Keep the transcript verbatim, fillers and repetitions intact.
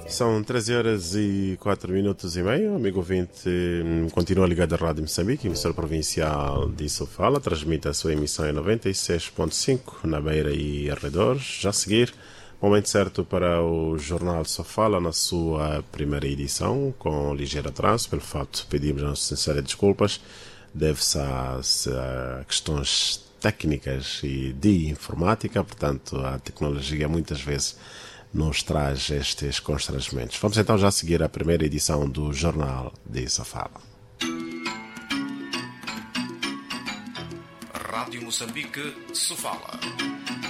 São treze horas e quatro minutos e meio. Amigo ouvinte, continua ligado à Rádio Moçambique, emissora provincial de Sofala. Transmite a sua emissão em noventa e seis ponto cinco na Beira e arredores. Já a seguir, momento certo para o Jornal Sofala na sua primeira edição, com ligeiro atraso. Pelo fato, pedimos as sinceras desculpas. Deve-se a, a questões técnicas e de informática, portanto, a tecnologia muitas vezes nos traz estes constrangimentos. Vamos então já seguir a primeira edição do Jornal de Sofala. Rádio Moçambique, Sofala.